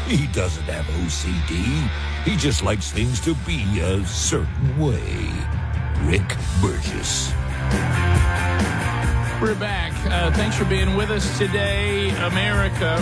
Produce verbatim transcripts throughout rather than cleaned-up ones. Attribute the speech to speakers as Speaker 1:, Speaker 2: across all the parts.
Speaker 1: He doesn't have O C D. He just likes things to be a certain way. Rick Burgess.
Speaker 2: We're back. Uh, thanks for being with us today, America.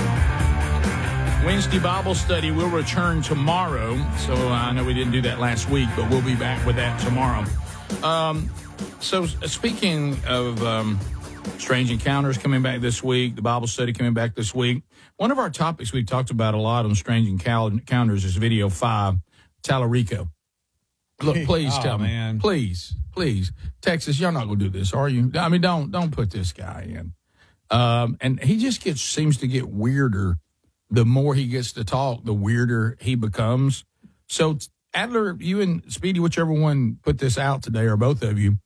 Speaker 2: Wednesday Bible study will return tomorrow. So uh, I know we didn't do that last week, but we'll be back with that tomorrow. Um, so speaking of um, Strange Encounters coming back this week, the Bible study coming back this week, one of our topics we've talked about a lot on Strange Encounters is video five, Tallarico. Look, please
Speaker 3: oh,
Speaker 2: tell me.
Speaker 3: Man.
Speaker 2: Please, please. Texas, y'all not going to do this, are you? I mean, don't don't put this guy in. Um, and he just gets seems to get weirder. The more he gets to talk, the weirder he becomes. So, Adler, you and Speedy, whichever one put this out today, or both of you,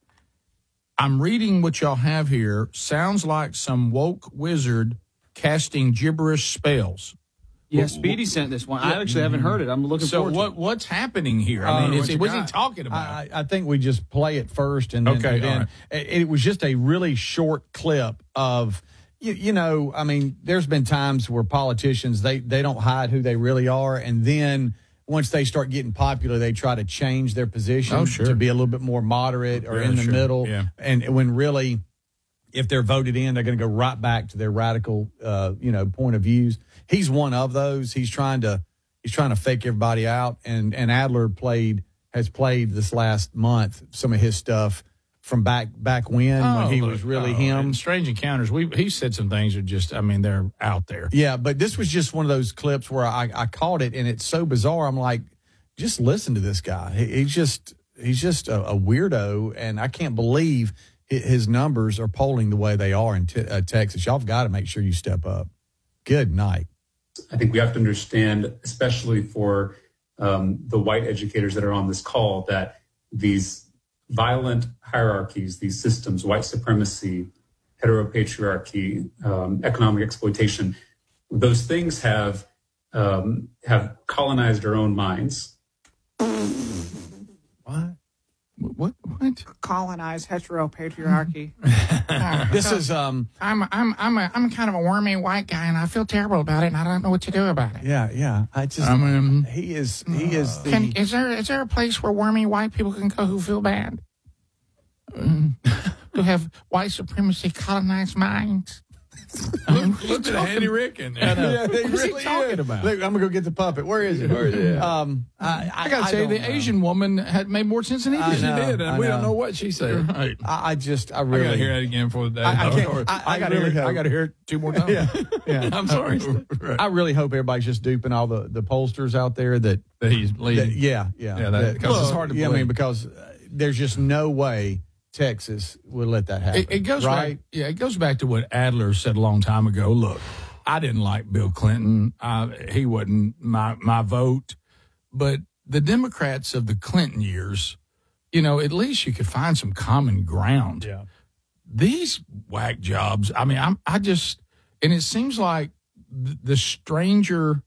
Speaker 2: I'm reading what y'all have here. Sounds like some woke wizard casting gibberish spells.
Speaker 4: Yeah, Speedy sent this one. I actually haven't heard it. I'm looking
Speaker 2: so
Speaker 4: forward to
Speaker 2: what,
Speaker 4: it.
Speaker 2: So what's happening here? I mean,
Speaker 3: uh,
Speaker 2: is it, what's he talking about?
Speaker 3: I, I think we just play it first. and then,
Speaker 2: Okay,
Speaker 3: and then
Speaker 2: right.
Speaker 3: it, it was just a really short clip of, you, you know, I mean, there's been times where politicians, they, they don't hide who they really are. And then once they start getting popular, they try to change their position
Speaker 2: Oh, sure.
Speaker 3: to be a little bit more moderate or
Speaker 2: Yeah,
Speaker 3: in the
Speaker 2: sure.
Speaker 3: middle.
Speaker 2: Yeah.
Speaker 3: And when really, if they're voted in, they're going to go right back to their radical, uh, you know, point of views. He's one of those. He's trying to he's trying to fake everybody out. And and Adler played has played this last month some of his stuff from back back when
Speaker 2: Oh,
Speaker 3: when he
Speaker 2: look,
Speaker 3: was really
Speaker 2: oh,
Speaker 3: him.
Speaker 2: and Strange Encounters. We he said some things that just I mean they're out there.
Speaker 3: Yeah, but this was just one of those clips where I, I caught it and it's so bizarre. I'm like, just listen to this guy. He, he's just he's just a, a weirdo, and I can't believe his numbers are polling the way they are in te- uh, Texas. Y'all have got to make sure you step up. Good night.
Speaker 5: I think we have to understand, especially for um, the white educators that are on this call, that these violent hierarchies, these systems, white supremacy, heteropatriarchy, um, economic exploitation, those things have um, have colonized our own minds.
Speaker 3: What?
Speaker 2: What? What?
Speaker 6: Colonized heteropatriarchy.
Speaker 3: This is um.
Speaker 6: I'm I'm I'm a I'm kind of a wormy white guy, and I feel terrible about it, and I don't know what to do about it.
Speaker 3: Yeah, yeah. I just.
Speaker 2: I mean,
Speaker 3: he is. He is the.
Speaker 6: Can, is there is there a place where wormy white people can go who feel bad, um, who have white supremacy colonized minds?
Speaker 2: look, look at Handy Rick in there.
Speaker 3: Yeah, they
Speaker 2: What's
Speaker 3: really
Speaker 2: he talking
Speaker 3: is.
Speaker 2: about?
Speaker 3: Look, I'm gonna go get the puppet. Where is it? Where is it? Um, I, I,
Speaker 2: I gotta
Speaker 3: I
Speaker 2: say,
Speaker 3: don't
Speaker 2: the
Speaker 3: know.
Speaker 2: Asian woman had made more sense than he
Speaker 3: I
Speaker 2: did. She
Speaker 3: know,
Speaker 2: did, and
Speaker 3: I
Speaker 2: we don't
Speaker 3: know.
Speaker 2: know what she said. Right.
Speaker 3: I, I just. I
Speaker 2: I
Speaker 3: really.
Speaker 2: gotta hear that again for the day.
Speaker 3: I- I can't- I- I
Speaker 2: gotta
Speaker 3: really
Speaker 2: hear.
Speaker 3: hope-
Speaker 2: I gotta hear it two more times.
Speaker 3: Yeah, yeah.
Speaker 2: I'm sorry. Right.
Speaker 3: I really hope everybody's just duping all the, the pollsters out there that,
Speaker 2: That he's leading.
Speaker 3: that yeah, yeah.
Speaker 2: Yeah, that- because it's hard to
Speaker 3: yeah, I
Speaker 2: believe.
Speaker 3: mean, because uh, there's just no way Texas would let that happen.
Speaker 2: It, it goes
Speaker 3: right.
Speaker 2: back. Yeah, it goes back to what Adler said a long time ago. Look, I didn't like Bill Clinton. Uh, he wasn't my my vote, but the Democrats of the Clinton years, you know, at least you could find some common ground.
Speaker 3: Yeah.
Speaker 2: These whack jobs. I mean, I'm I just, and it seems like the, the stranger.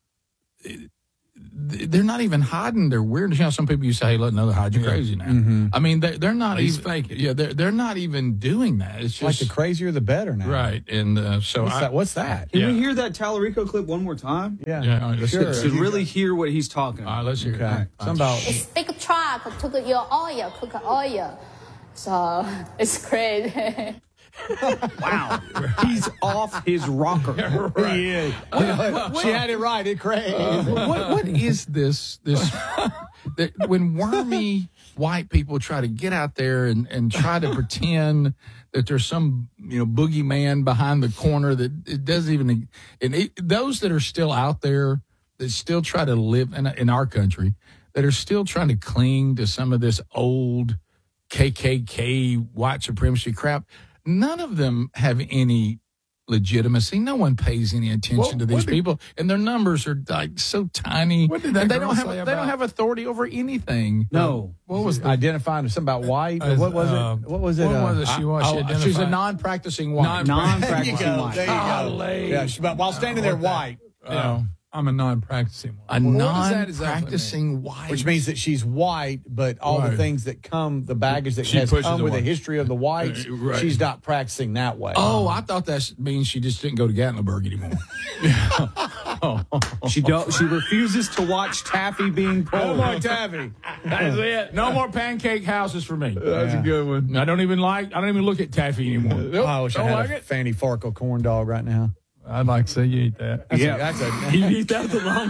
Speaker 2: They're not even hiding their weirdness. You know, some people you say, "Hey, let another hide you crazy now."
Speaker 3: Mm-hmm.
Speaker 2: I mean, they, they're not
Speaker 3: He's
Speaker 2: even
Speaker 3: faking.
Speaker 2: Yeah, they're they're not even doing that. It's
Speaker 3: Like
Speaker 2: just
Speaker 3: the crazier, the better now.
Speaker 2: right. And uh, so
Speaker 3: What's
Speaker 2: I,
Speaker 3: that? What's that?
Speaker 4: Can
Speaker 2: yeah.
Speaker 4: we hear that Tallarico clip one more time?
Speaker 3: Yeah.
Speaker 2: Yeah, all right, let's
Speaker 3: Sure.
Speaker 2: get-
Speaker 4: To really hear what he's talking
Speaker 2: All right,
Speaker 4: about.
Speaker 2: let's hear it.
Speaker 3: Okay.
Speaker 2: All right.
Speaker 3: Something about.
Speaker 7: This big truck took your oil, cook oil. So it's great.
Speaker 4: Wow. He's off his rocker.
Speaker 3: He is. She had it right. It crazy.
Speaker 2: what what is this this that when wormy white people try to get out there and, and try to pretend that there's some you know boogeyman behind the corner that it doesn't even and it, those that are still out there that still try to live in in our country that are still trying to cling to some of this old K K K white supremacy crap, none of them have any legitimacy. No one pays any attention
Speaker 1: Well,
Speaker 2: to these
Speaker 1: what did-
Speaker 2: people, and their numbers are like so tiny.
Speaker 1: What did that
Speaker 2: and they
Speaker 1: girl
Speaker 2: don't have
Speaker 1: say
Speaker 2: they
Speaker 1: about-
Speaker 2: don't have authority over anything.
Speaker 4: No.
Speaker 2: What was the
Speaker 3: Identifying something about white?
Speaker 2: Uh,
Speaker 3: what was
Speaker 2: uh,
Speaker 3: it? What was it?
Speaker 2: what
Speaker 3: uh,
Speaker 2: was it she was? She
Speaker 3: oh,
Speaker 2: identified-
Speaker 3: she's a non-practicing white.
Speaker 4: Non-practicing
Speaker 3: There you go.
Speaker 4: white.
Speaker 3: There you go.
Speaker 2: Golly.
Speaker 3: Yeah, she- but while standing there white,
Speaker 2: Yeah.
Speaker 1: I'm a non-practicing one.
Speaker 2: A
Speaker 1: What does that exactly
Speaker 2: non-practicing white,
Speaker 3: which means that she's white, but all
Speaker 2: Right.
Speaker 3: the things that come, the baggage that
Speaker 1: She
Speaker 3: has
Speaker 1: pushes
Speaker 3: come
Speaker 1: the
Speaker 3: with the
Speaker 1: white.
Speaker 3: history of the whites,
Speaker 2: Uh, right.
Speaker 3: she's not practicing that way.
Speaker 2: Oh, I thought that means she just didn't go to Gatlinburg anymore.
Speaker 4: She don't. She refuses to watch taffy being pulled.
Speaker 3: taffy.
Speaker 2: That's it. No more pancake houses for me.
Speaker 3: That's a good one.
Speaker 2: I don't even like. I don't even look at taffy anymore. Nope,
Speaker 3: I wish I
Speaker 2: don't
Speaker 3: had
Speaker 2: like
Speaker 3: a
Speaker 2: it.
Speaker 3: Fanny Farkle corn dog right now.
Speaker 2: I'd like to see you eat that.
Speaker 3: That's
Speaker 4: Yeah.
Speaker 3: a, that's a,
Speaker 2: You eat that the wrong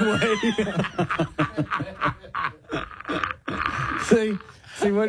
Speaker 2: way.
Speaker 3: see, see what?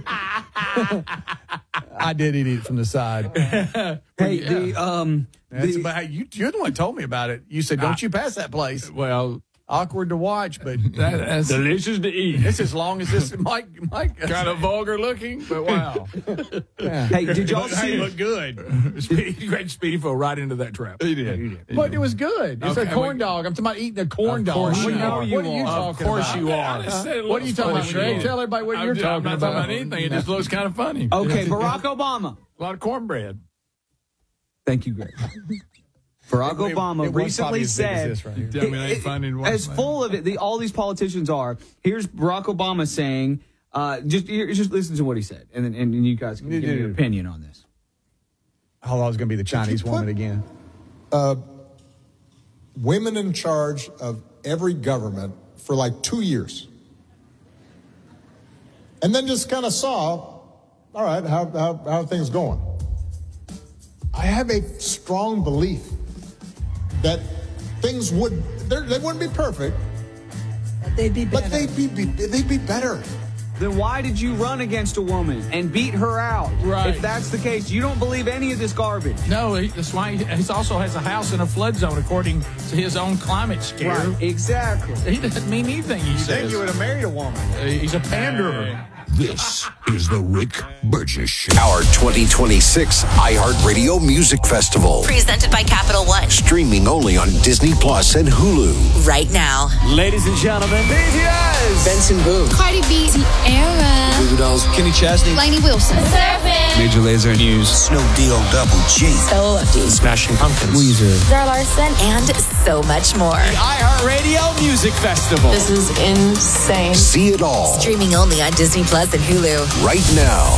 Speaker 3: I did eat it from the side.
Speaker 4: Hey, the um,
Speaker 3: That's
Speaker 4: the,
Speaker 3: about, you, you're the one who told me about it. You said, "Don't you pass that place."
Speaker 2: Well,
Speaker 3: Awkward to watch, but
Speaker 2: that, that's
Speaker 4: delicious to eat.
Speaker 3: it's as long as this Mike. Mike
Speaker 2: kind of vulgar looking, but wow.
Speaker 4: Hey, did y'all
Speaker 3: Hey,
Speaker 4: see?
Speaker 3: look good.
Speaker 2: Speedy, Greg Speedy fell right into that trap. He did.
Speaker 3: But it was good. It's
Speaker 2: Okay,
Speaker 3: a corn
Speaker 2: we-
Speaker 3: dog. I'm talking about eating a corn
Speaker 2: Of
Speaker 3: dog.
Speaker 2: course
Speaker 3: What,
Speaker 2: you
Speaker 3: are
Speaker 2: are.
Speaker 3: you, what are you
Speaker 2: Of
Speaker 3: talking
Speaker 2: course
Speaker 3: about?
Speaker 2: you are.
Speaker 3: Huh? What are you talking about, Greg? Tell everybody what you're
Speaker 2: I'm,
Speaker 3: talking
Speaker 2: I'm not
Speaker 3: about.
Speaker 2: talking about anything. It just looks kind of funny.
Speaker 4: Okay, Barack Obama.
Speaker 2: A lot of cornbread.
Speaker 4: Thank you, Greg. Barack
Speaker 3: It- it
Speaker 4: Obama
Speaker 3: was probably
Speaker 4: recently
Speaker 3: as big as
Speaker 4: said,
Speaker 3: this right here.
Speaker 2: Tell me it ain't funny to watch
Speaker 4: as
Speaker 2: that.
Speaker 4: full of it, the, all these politicians are. Here's Barack Obama saying, uh, just here- just listen to what he said, and then and you guys can give me your opinion on this.
Speaker 3: Oh, I was going to be the Chinese woman again.
Speaker 8: Women in charge of every government for like two years. And then just kind of saw, all right, how, how, how are things going? I have a strong belief that things would, they're- they wouldn't be perfect,
Speaker 3: But they'd be
Speaker 8: but they'd be, be, they'd be better.
Speaker 4: Then why did you run against a woman and beat her out?
Speaker 2: Right.
Speaker 4: If that's the case, you don't believe any of this garbage.
Speaker 2: No, he, that's why he, he also has a house in a flood zone, according to his own climate scare.
Speaker 4: Right. Exactly.
Speaker 2: He doesn't mean anything he
Speaker 3: Then
Speaker 2: says.
Speaker 3: you would have married a woman.
Speaker 2: Uh, He's a panderer.
Speaker 1: This is the Rick Burgess Show.
Speaker 9: Our twenty twenty-six iHeartRadio Music Festival.
Speaker 10: Presented by Capital One.
Speaker 9: Streaming only on Disney Plus and Hulu.
Speaker 10: Right now.
Speaker 11: Ladies and gentlemen,
Speaker 3: B T S.
Speaker 11: Benson Boone,
Speaker 12: Cardi B, Tierra,
Speaker 11: Goo Goo Dolls, Kenny Chesney,
Speaker 12: Lainey Wilson,
Speaker 11: Major Lazer News,
Speaker 9: Snow D O Double G.
Speaker 10: So lucky.
Speaker 11: Smashing Pumpkins, Weezer.
Speaker 10: Zara Larson. And so much more.
Speaker 11: iHeartRadio Music Festival.
Speaker 12: This is insane.
Speaker 9: See it all
Speaker 10: Streaming only on Disney Plus and Hulu.
Speaker 9: right now.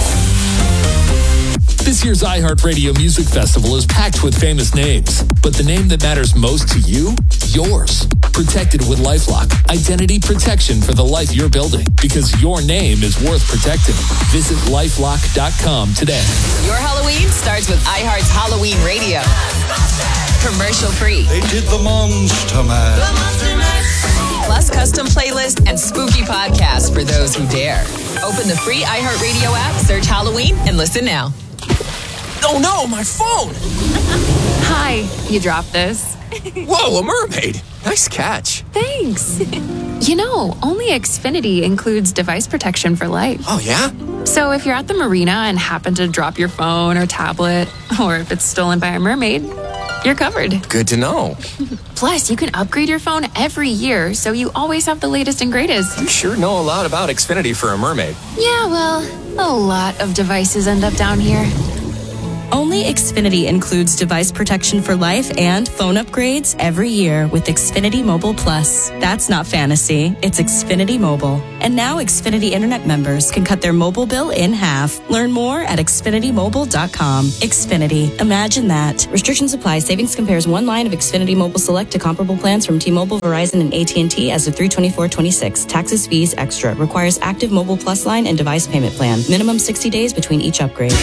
Speaker 13: This year's iHeartRadio Music Festival is packed with famous names, but the name that matters most to you? Yours. Protected with LifeLock. Identity protection for the life you're building, because your name is worth protecting. Visit lifelock dot com today.
Speaker 10: Your Halloween starts with iHeart's Halloween Radio. Commercial free.
Speaker 9: They did the Monster Mash.
Speaker 10: Plus custom playlist and spooky podcasts for those who dare. Open the free iHeartRadio app, search Halloween, and listen now.
Speaker 11: Oh no, my phone!
Speaker 12: Hi, you dropped this.
Speaker 11: Whoa, a mermaid! Nice catch.
Speaker 12: Thanks. You know, only Xfinity includes device protection for life.
Speaker 11: Oh yeah?
Speaker 12: So if you're at the marina and happen to drop your phone or tablet, or if it's stolen by a mermaid, you're covered.
Speaker 11: Good to know.
Speaker 12: Plus, you can upgrade your phone every year, so you always have the latest and greatest.
Speaker 11: You sure know a lot about Xfinity for a mermaid.
Speaker 12: Yeah, well, a lot of devices end up down here.
Speaker 14: Only Xfinity includes device protection for life and phone upgrades every year with Xfinity Mobile Plus. That's not fantasy, it's Xfinity Mobile. And now Xfinity Internet members can cut their mobile bill in half. Learn more at Xfinity Mobile dot com. Xfinity, imagine that. Restrictions apply. Savings compares one line of Xfinity Mobile Select to comparable plans from T-Mobile, Verizon, and A T and T as of three twenty-four twenty-six. Taxes, fees, extra. Requires active Mobile Plus line and device payment plan. Minimum sixty days between each upgrade.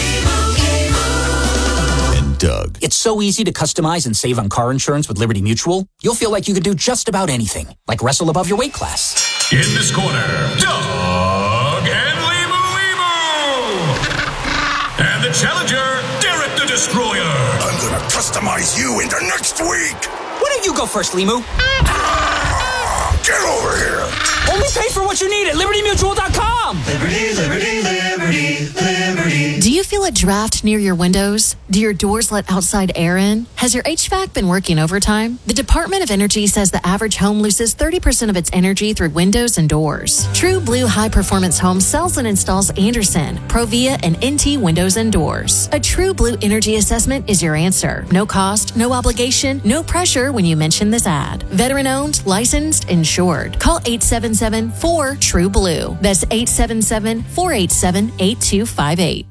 Speaker 9: Doug.
Speaker 15: It's so easy to customize and save on car insurance with Liberty Mutual. You'll feel like you could do just about anything, like wrestle above your weight class.
Speaker 1: In this corner, Doug and Limu Limu. And the challenger, Derek the Destroyer.
Speaker 9: I'm gonna customize you into next week.
Speaker 15: Why don't you go first, Limu?
Speaker 9: Get over here.
Speaker 15: Only pay for what you need at Liberty Mutual dot com.
Speaker 16: Liberty, Liberty, Liberty, Liberty.
Speaker 17: Do you feel a draft near your windows? Do your doors let outside air in? Has your H V A C been working overtime? The Department of Energy says the average home loses thirty percent of its energy through windows and doors. True Blue High Performance Home sells and installs Andersen, Provia, and N T windows and doors. A True Blue Energy assessment is your answer. No cost, no obligation, no pressure when you mention this ad. Veteran owned, licensed, insured. Call eight seven seven, four, True Blue. That's eight seven seven, four eight seven, eight two five eight.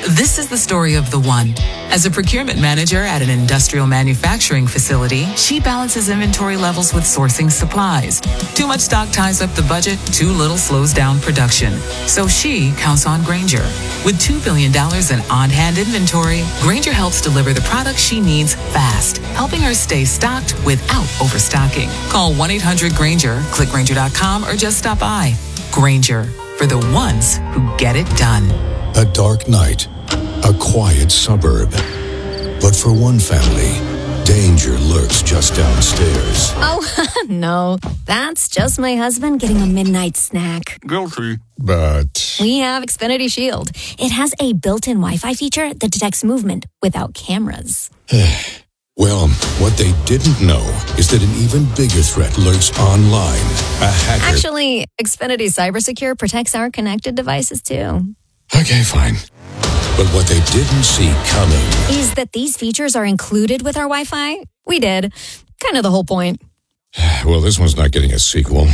Speaker 18: This is the story of the one. As a procurement manager at an industrial manufacturing facility, she balances inventory levels with sourcing supplies. Too much stock ties up the budget, too little slows down production. So she counts on Grainger. With two billion dollars in on-hand inventory, Grainger helps deliver the products she needs fast, helping her stay stocked without overstocking. Call one eight hundred Grainger, click Grainger dot com, or just stop by. Grainger, for the ones who get it done.
Speaker 9: A dark night, a quiet suburb. But for one family, danger lurks just downstairs.
Speaker 19: Oh, no. That's just my husband getting a midnight snack.
Speaker 9: Guilty. But
Speaker 19: We have Xfinity Shield. It has a built-in Wi-Fi feature that detects movement without cameras.
Speaker 9: well, what they didn't know is that an even bigger threat lurks online. A hacker.
Speaker 19: Actually, Xfinity Cybersecure protects our connected devices, too.
Speaker 9: Okay, fine. But what they didn't see coming
Speaker 19: Is that these features are included with our Wi-Fi? We did. Kind of the whole point.
Speaker 9: well, this one's not getting a sequel.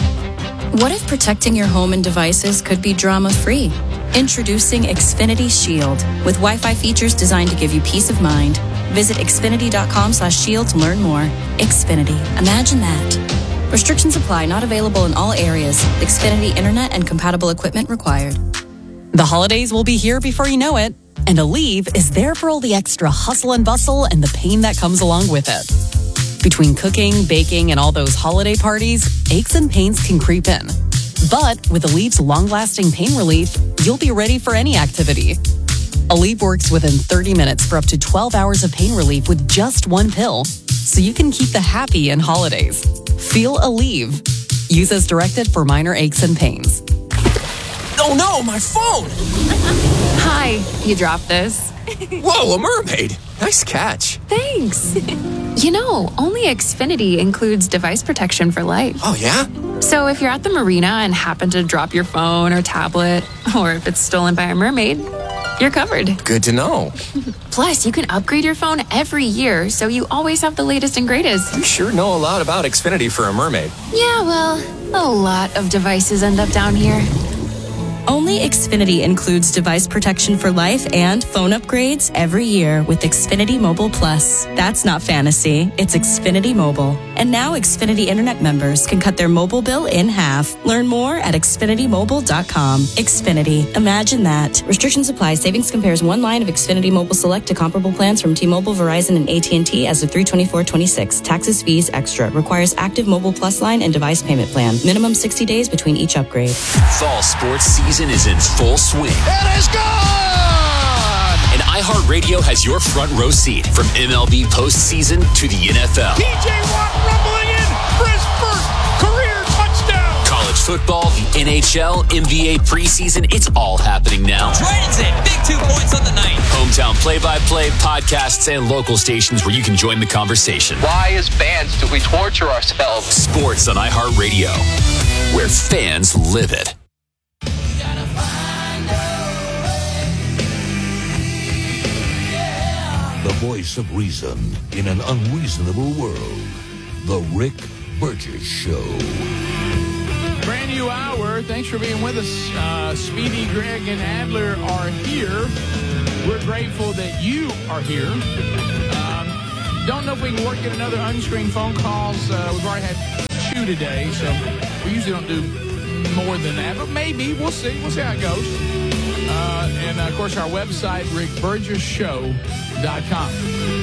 Speaker 14: What if protecting your home and devices could be drama-free? Introducing Xfinity Shield with Wi-Fi features designed to give you peace of mind. Visit xfinity dot com slash shield to learn more. Xfinity. Imagine that. Restrictions apply. Not available in all areas. Xfinity Internet and compatible equipment required.
Speaker 20: The holidays will be here before you know it, and Aleve is there for all the extra hustle and bustle and the pain that comes along with it. Between cooking, baking, and all those holiday parties, aches and pains can creep in. But with Aleve's long-lasting pain relief, you'll be ready for any activity. Aleve works within thirty minutes for up to twelve hours of pain relief with just one pill, so you can keep the happy in holidays. Feel Aleve. Use as directed for minor aches and pains.
Speaker 11: Oh no, my phone!
Speaker 12: Hi, you dropped this.
Speaker 11: Whoa, a mermaid! Nice catch.
Speaker 12: Thanks. You know, only Xfinity includes device protection for life.
Speaker 11: Oh, yeah?
Speaker 12: So if you're at the marina and happen to drop your phone or tablet, or if it's stolen by a mermaid, you're covered.
Speaker 11: Good to know.
Speaker 12: Plus, you can upgrade your phone every year, so you always have the latest and greatest.
Speaker 11: You sure know a lot about Xfinity for a mermaid.
Speaker 12: Yeah, well, a lot of devices end up down here.
Speaker 14: Only Xfinity includes device protection for life and phone upgrades every year with Xfinity Mobile Plus. That's not fantasy, it's Xfinity Mobile. And now Xfinity Internet members can cut their mobile bill in half. Learn more at xfinity mobile dot com. Xfinity. Imagine that. Restrictions apply. Savings compares one line of Xfinity Mobile Select to comparable plans from T-Mobile, Verizon, and A T and T as of three twenty-four twenty-six. Taxes, fees, extra. Requires active Mobile Plus line and device payment plan. Minimum sixty days between each upgrade.
Speaker 21: Fall sports season is in full swing.
Speaker 16: It is gone!
Speaker 21: And iHeartRadio has your front row seat from M L B postseason to the N F L.
Speaker 16: T J Watt rumbling in for his first career touchdown.
Speaker 21: College football, the N H L, N B A preseason, it's all happening now.
Speaker 22: Dragons in, big two points on the night.
Speaker 21: Hometown play-by-play, podcasts, and local stations where you can join the conversation.
Speaker 23: Why, as fans, do we torture ourselves?
Speaker 21: Sports on iHeartRadio, where fans live it.
Speaker 1: The voice of reason in an unreasonable world. The Rick Burgess Show.
Speaker 2: Brand new hour. Thanks for being with us. Uh, Speedy, Greg, and Adler are here. We're grateful that you are here. Um, don't know if we can work in another unscreened phone calls. Uh, we've already had two today, so we usually don't do more than that, but maybe. We'll see. We'll see how it goes. Uh, and, uh, of course, our website, rick burgess show dot com.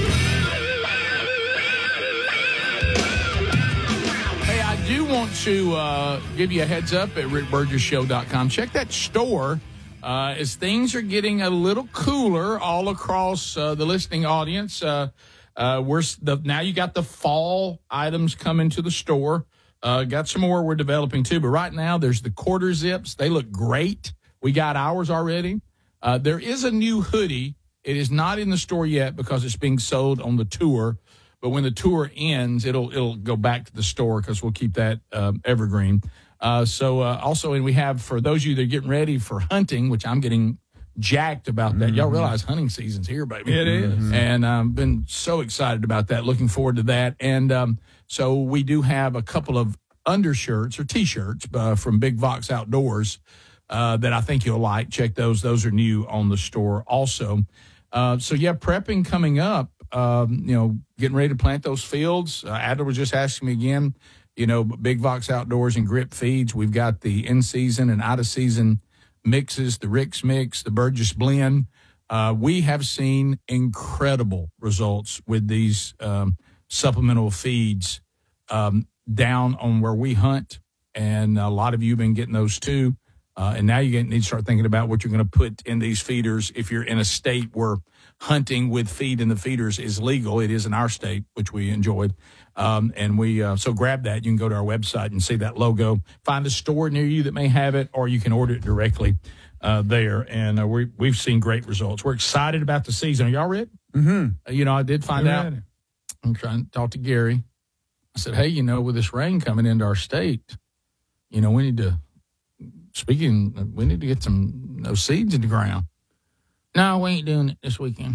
Speaker 2: Hey, I do want to uh, give you a heads up at rick burgess show dot com. Check that store uh, as things are getting a little cooler all across uh, the listening audience. Uh, uh, we're the, now you got the fall items coming to the store. Uh, got some more we're developing, too. But right now, there's the quarter zips. They look great. We got ours already. Uh, there is a new hoodie. It is not in the store yet because it's being sold on the tour. But when the tour ends, it'll it'll go back to the store because we'll keep that um, evergreen. Uh, so uh, also, and we have, for those of you that are getting ready for hunting, which I'm getting jacked about that. Mm-hmm. Y'all realize hunting season's here, baby. It is. And I've um, been so excited about that. Looking forward to that. And um, so we do have a couple of undershirts or T-shirts uh, from Big Vox Outdoors. uh, that I think you'll like. Check those. Those are new on the store also. Uh, so, yeah, prepping coming up, um, you know, getting ready to plant those fields. Uh, Adler was just asking me again, you know, Big Vox Outdoors and Grip Feeds. We've got the in-season and out-of-season mixes, the Rick's Mix, the Burgess Blend. Uh, we have seen incredible results with these um, supplemental feeds um, down on where we hunt, and a lot of you have been getting those too. Uh, and now you need to start thinking about what you're going to put in these feeders. If you're in a state where hunting with feed in the feeders is legal, it is in our state, which we enjoyed. Um, and we uh, so grab that. You can go to our website and see that logo. Find a store near you that may have it, or you can order it directly uh, there. And uh, we, we've seen great results. We're excited about the season. Are y'all ready?
Speaker 3: Mm-hmm.
Speaker 2: Uh, you know, I did find
Speaker 3: We're
Speaker 2: out.
Speaker 3: ready.
Speaker 2: I'm trying to talk to Gary. I said, hey, you know, with this rain coming into our state, you know, we need to. Speaking, we need to get some those seeds in the ground. No, we ain't doing it this weekend.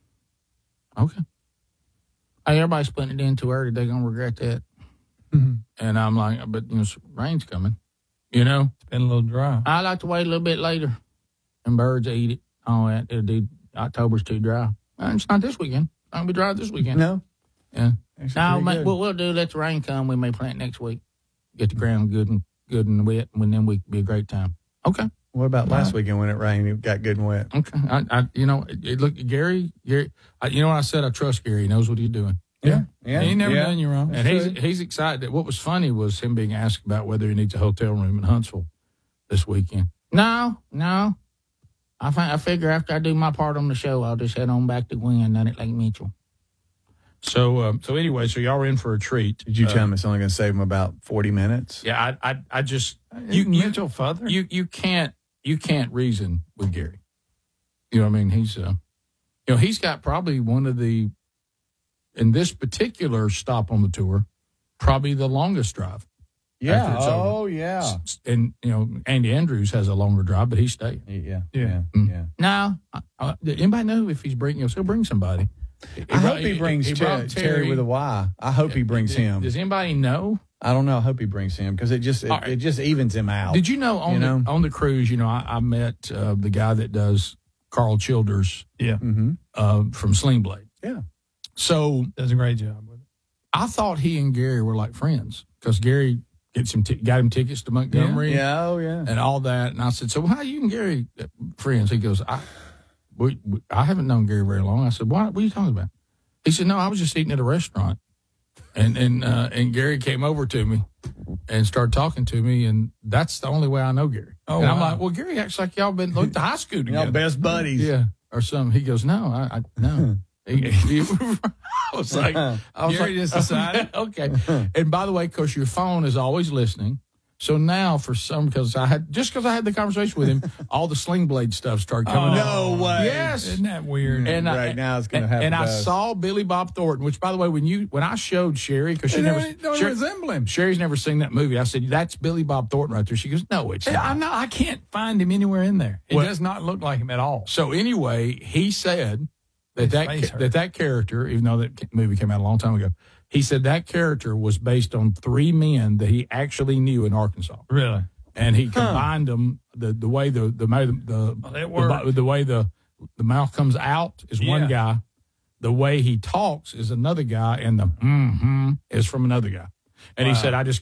Speaker 2: Okay. Hey, everybody's putting it in too early. They're going to regret that.
Speaker 5: Mm-hmm.
Speaker 2: And I'm like, but, you know, rain's coming. You know?
Speaker 5: It's been a little dry.
Speaker 2: I like to wait a little bit later. And birds eat it. All that. It'll do. October's too dry. Well, it's not this weekend. It's not going to be dry this weekend.
Speaker 3: No.
Speaker 2: Yeah.
Speaker 3: Actually
Speaker 2: No,
Speaker 3: pretty
Speaker 2: ma-
Speaker 3: good.
Speaker 2: what we'll do, let the rain come. We may plant next week. Get the ground good and good and wet, and then we be a great time. Okay.
Speaker 3: What about last
Speaker 2: Right.
Speaker 3: weekend when it rained? It got good and wet.
Speaker 2: Okay. I, I you know, it, it- look, Gary, Gary, I, you know what I said? I trust Gary. He knows what he's doing.
Speaker 3: Yeah. Yeah.
Speaker 5: He ain't never
Speaker 3: Yeah.
Speaker 5: done you wrong.
Speaker 2: And he's he's excited. What was funny was him being asked about whether he needs a hotel room in Huntsville this weekend. No, no. I fi- I figure after I do my part on the show, I'll just head on back to Gwen down at Lake Mitchell. So, um, so anyway, so y'all are in for a treat.
Speaker 3: Did you
Speaker 2: Uh,
Speaker 3: tell him it's only going to save him about forty minutes?
Speaker 2: Yeah, I, I, I just
Speaker 5: You,
Speaker 2: you, you,
Speaker 5: Mitchell further?
Speaker 2: you, you can't, you can't reason with Gary. You know what I mean? He's, uh, you know, he's got probably one of the, in this particular stop on the tour, probably the longest drive.
Speaker 3: Yeah.
Speaker 2: after it's over.
Speaker 3: Oh, yeah.
Speaker 2: And, you know, Andy Andrews has a longer drive, but he's staying.
Speaker 3: Yeah.
Speaker 5: Yeah.
Speaker 2: Mm.
Speaker 3: Yeah.
Speaker 2: Now, uh, uh, anybody know if he's bringing, he'll bring somebody.
Speaker 3: I hope he brings
Speaker 2: brought
Speaker 3: Ter- Terry with a Y. I hope he brings
Speaker 2: Does-
Speaker 3: him.
Speaker 2: Does anybody know?
Speaker 3: I don't know. I hope he brings him because it just it,
Speaker 2: All right.
Speaker 3: it just evens him out.
Speaker 2: Did you know on
Speaker 3: You know?
Speaker 2: the on the cruise? You know, I, I met uh, the guy that does Carl Childers,
Speaker 5: Yeah.
Speaker 3: Mm-hmm.
Speaker 2: uh, from Sling Blade.
Speaker 3: Yeah.
Speaker 2: So
Speaker 5: Does a great job with it.
Speaker 2: I thought he and Gary were like friends because Gary gets him t- got him tickets to Montgomery,
Speaker 3: Yeah. Oh, yeah.
Speaker 2: and all that. And I said, "So how you and Gary uh, friends?" He goes, "I we, we, I haven't known Gary very long." I said, "What? What are you talking about?" He said, "No, I was just eating at a restaurant." And and uh, and Gary came over to me and started talking to me, and that's the only way I know Gary.
Speaker 5: Oh,
Speaker 2: and I'm
Speaker 5: wow.
Speaker 2: like, well, Gary acts like y'all been looked to high school together,
Speaker 3: Y'all best buddies.
Speaker 2: yeah, or something. He goes, no, I, I no. He- he- I was like, I was
Speaker 5: Gary
Speaker 2: like,
Speaker 5: just decided.
Speaker 2: okay. And by the way, because your phone is always listening. So now, for some, because I had just because I had the conversation with him, all the Sling Blade stuff started coming
Speaker 3: Oh,
Speaker 2: up.
Speaker 3: no way.
Speaker 2: Yes,
Speaker 5: Isn't that weird?
Speaker 2: and I,
Speaker 3: Right now it's gonna
Speaker 2: and-
Speaker 3: happen
Speaker 2: And I
Speaker 3: fast.
Speaker 2: saw Billy Bob Thornton, which, by the way, when you when I showed Sherry, because she
Speaker 5: They
Speaker 2: never
Speaker 5: don't, don't
Speaker 2: Sherry-
Speaker 5: resemble him.
Speaker 2: Sherry's never seen that movie. I said, "That's Billy Bob Thornton right there." She goes, "No, it's
Speaker 5: Yeah,
Speaker 2: not."
Speaker 5: I'm not. I can't find him anywhere in there. It
Speaker 2: What?
Speaker 5: does not look like him at all.
Speaker 2: So anyway, he said that
Speaker 5: His
Speaker 2: that,
Speaker 5: face
Speaker 2: ca-
Speaker 5: hurt.
Speaker 2: that that character, even though that movie came out a long time ago, he said that character was based on three men that he actually knew in Arkansas.
Speaker 5: Really?
Speaker 2: And he combined them the the way the the the the,
Speaker 5: Well, it
Speaker 2: the,
Speaker 5: worked.
Speaker 2: the way the the mouth comes out is one
Speaker 5: Yeah.
Speaker 2: guy, the way he talks is another guy, and the mm-hmm is from another guy. And he
Speaker 5: Wow.
Speaker 2: said, I just